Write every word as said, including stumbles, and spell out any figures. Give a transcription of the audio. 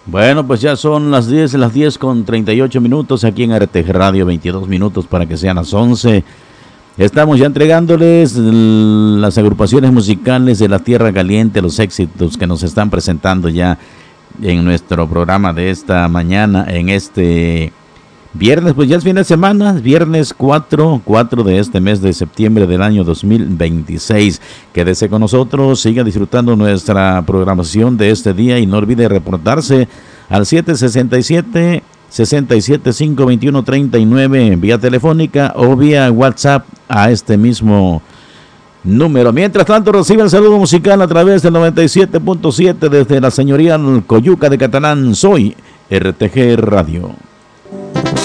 Bueno, pues ya son las diez, las diez con treinta y ocho minutos aquí en R T G Radio, veintidós minutos para que sean las once. Estamos ya entregándoles las agrupaciones musicales de la Tierra Caliente, los éxitos que nos están presentando ya en nuestro programa de esta mañana, en este viernes, pues ya es fin de semana, viernes cuatro de este mes de septiembre del año dos mil veintiséis. Quédese con nosotros, siga disfrutando nuestra programación de este día y no olvide reportarse al siete seis siete, seis siete cinco, dos uno tres nueve vía telefónica o vía WhatsApp a este mismo número. Mientras tanto, recibe el saludo musical a través del noventa y siete punto siete desde la señorial Coyuca de Catalán. Soy R T G Radio.